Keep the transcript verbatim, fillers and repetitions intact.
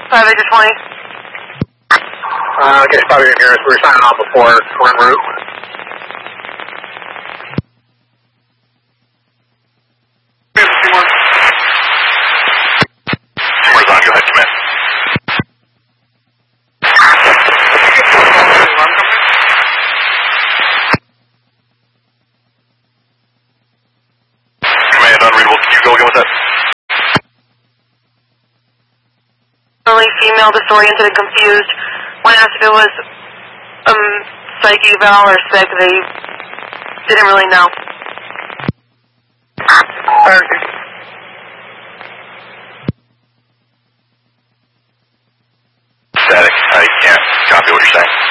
five eight twenty. Uh, I guess probably didn't hear us. We were signing off before. We're en route. Timber's on. Go ahead, Command. Command unreadable. Can you go again with that? Only female, disoriented and confused. When asked if it was um psych eval or sick, they didn't really know. Okay. Static. I can't copy what you're saying.